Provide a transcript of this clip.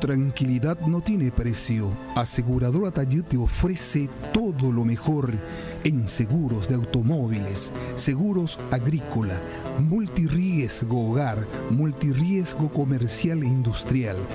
tranquilidad no tiene precio. Aseguradora Taller te ofrece todo lo mejor en seguros de automóviles, seguros agrícola, multirriesgo hogar, multirriesgo comercial e industrial,